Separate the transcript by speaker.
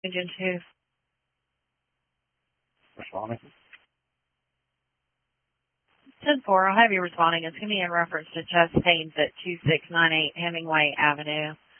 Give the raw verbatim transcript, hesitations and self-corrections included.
Speaker 1: Engine two.
Speaker 2: Responding.
Speaker 1: ten four, I'll have you responding. It's going to be in reference to chest pains at two six nine eight Hemingway Avenue.